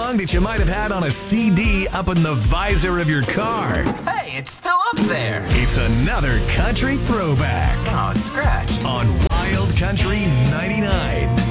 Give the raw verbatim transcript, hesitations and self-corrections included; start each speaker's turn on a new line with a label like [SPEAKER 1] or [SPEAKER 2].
[SPEAKER 1] song that you might have had on a C D up in the visor of your car.
[SPEAKER 2] Hey, it's still up there.
[SPEAKER 1] It's another country throwback
[SPEAKER 2] Oh, it's scratched.
[SPEAKER 1] on Wild Country ninety-nine.